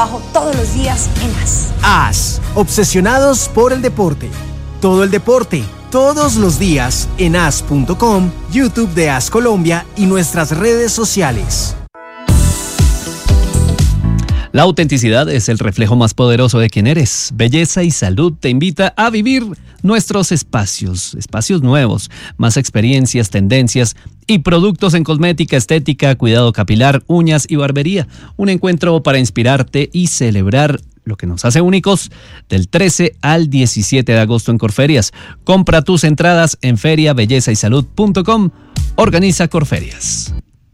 Todos los días en AS. AS, obsesionados por el deporte. Todo el deporte, todos los días en as.com, YouTube de AS Colombia y nuestras redes sociales. La autenticidad es el reflejo más poderoso de quién eres. Belleza y Salud te invita a vivir nuestros espacios nuevos, más experiencias, tendencias y productos en cosmética, estética, cuidado capilar, uñas y barbería. Un encuentro para inspirarte y celebrar lo que nos hace únicos del 13 al 17 de agosto en Corferias. Compra tus entradas en feriabellezaYsalud.com. Organiza Corferias.